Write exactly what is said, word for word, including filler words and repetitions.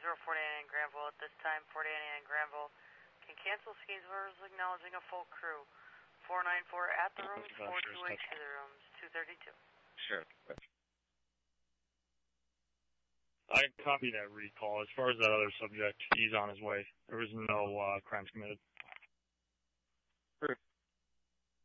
Gainesville, forty-nine Granville at this time. forty-nine Granville can cancel Gainesville is acknowledging a full crew. four nine four at the rooms, four two eight to the rooms, two thirty-two. Sure. I copy that recall. As far as that other subject, he's on his way. There was no uh, crimes committed. Perfect.